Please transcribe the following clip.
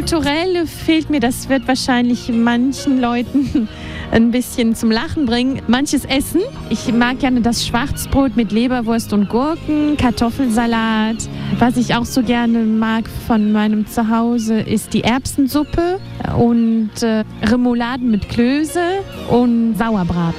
Kulturell fehlt mir, das wird wahrscheinlich manchen Leuten ein bisschen zum Lachen bringen. Manches Essen. Ich mag gerne das Schwarzbrot mit Leberwurst und Gurken, Kartoffelsalat. Was ich auch so gerne mag von meinem Zuhause ist die Erbsensuppe und Remouladen mit Klöße und Sauerbraten.